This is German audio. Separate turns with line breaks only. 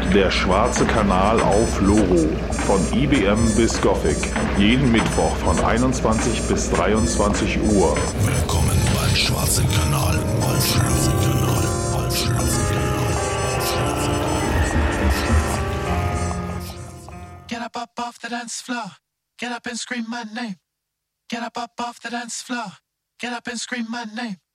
Der schwarze Kanal auf Loro. Von IBM bis Gothic. Jeden Mittwoch von 21 bis 23 Uhr.
Willkommen beim schwarzen Kanal auf Loro.
Get up off the dance floor. Get up and scream my name. Get up off the dance floor. Get up and scream my name.